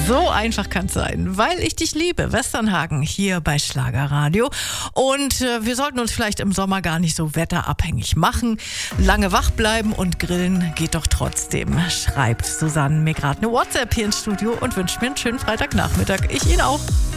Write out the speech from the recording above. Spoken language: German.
So einfach kann es sein, weil ich dich liebe. Westernhagen hier bei Schlagerradio. Und wir sollten uns vielleicht im Sommer gar nicht so wetterabhängig machen. Lange wach bleiben und grillen geht doch trotzdem. Schreibt Susanne mir gerade eine WhatsApp hier ins Studio und wünscht mir einen schönen Freitagnachmittag. Ich Ihnen auch.